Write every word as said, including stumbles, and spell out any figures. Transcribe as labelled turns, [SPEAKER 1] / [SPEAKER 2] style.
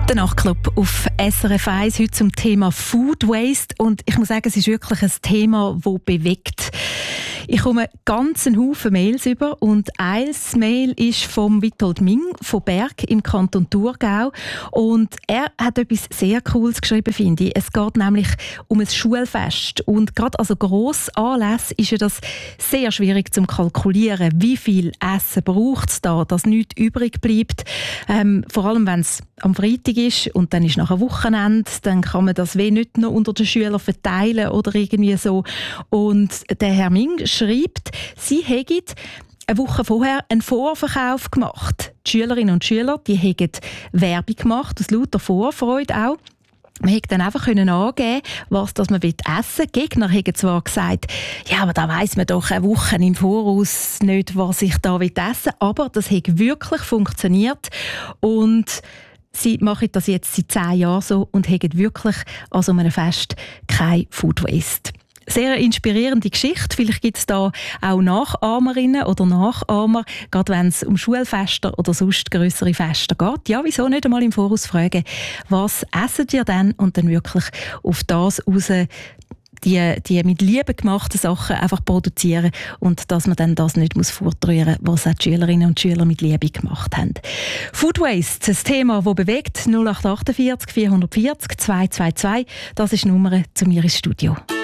[SPEAKER 1] Der Nachtclub auf S R F eins heute zum Thema Food Waste. Und ich muss sagen, es ist wirklich ein Thema, das bewegt. Ich komme ganz einen Haufen Mails über und ein Mail ist vom Witold Ming von Berg im Kanton Thurgau. Und er hat etwas sehr Cooles geschrieben, finde ich. Es geht nämlich um ein Schulfest. Und gerade also Grossanlässe ist ja das sehr schwierig zu kalkulieren. Wie viel Essen braucht es da, dass nichts übrig bleibt? Ähm, vor allem, wenn es am Freitag ist und dann ist nachher Wochenende, dann kann man das wie nicht noch unter den Schülern verteilen oder irgendwie so. Und der Herr Ming schreibt, sie hätten eine Woche vorher einen Vorverkauf gemacht. Die Schülerinnen und Schüler, die hätten Werbung gemacht, aus lauter Vorfreude auch. Man hätte dann einfach angeben können, was das man essen will. Die Gegner haben zwar gesagt, ja, aber da weiss man doch eine Woche im Voraus nicht, was ich da essen will. Aber das hat wirklich funktioniert. Und sie machen das jetzt seit zehn Jahren so und haben wirklich an so einem Fest kein Food Waste. Sehr inspirierende Geschichte. Vielleicht gibt es da auch Nachahmerinnen oder Nachahmer, gerade wenn es um Schulfeste oder sonst grössere Feste geht. Ja, wieso nicht einmal im Voraus fragen, was essen ihr denn? Und dann wirklich auf das raus die, die mit Liebe gemachten Sachen einfach produzieren und dass man dann das nicht muss fortrühren muss, was auch die Schülerinnen und Schüler mit Liebe gemacht haben. Food Waste, ein Thema, das bewegt. null acht vier acht vier vier zwei zwei zwei, das ist die Nummer zu mir ins Studio.